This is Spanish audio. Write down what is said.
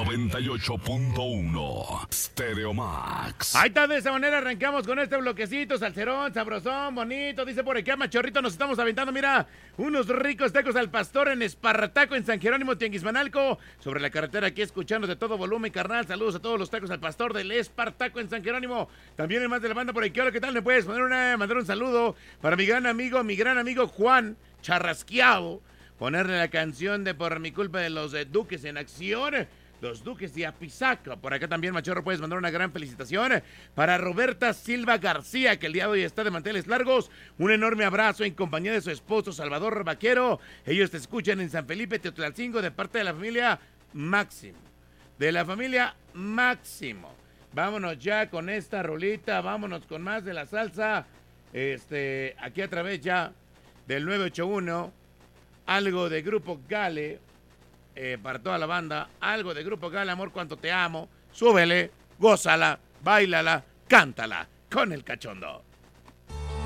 98.1 Stereo Max. Ahí está, de esa manera arrancamos con este bloquecito, salserón, sabrosón, bonito. Dice por acá, Machorrito, nos estamos aventando, mira, unos ricos tacos al pastor en Espartaco, en San Jerónimo, Tianguismanalco. Sobre la carretera aquí escuchando de todo volumen, carnal. Saludos a todos los tacos al pastor del Espartaco en San Jerónimo. También el más de la banda por aquí. Hola, ¿qué tal? ¿Me puedes mandar un saludo para mi gran amigo Juan Charrasqueado? Ponerle la canción de Por mi culpa de los Duques en acción. Los Duques de Apizaco. Por acá también, Machorro, puedes mandar una gran felicitación para Roberta Silva García, que el día de hoy está de manteles largos. Un enorme abrazo en compañía de su esposo Salvador Vaquero. Ellos te escuchan en San Felipe, Teotihuacancingo, de parte de la familia Máximo. De la familia Máximo. Vámonos ya con esta rolita, vámonos con más de la salsa. Aquí a través ya del 981, algo de Grupo Gale. Para toda la banda, algo de Grupo Gale, amor, cuánto te amo. Súbele, gózala, báilala, cántala con el cachondo.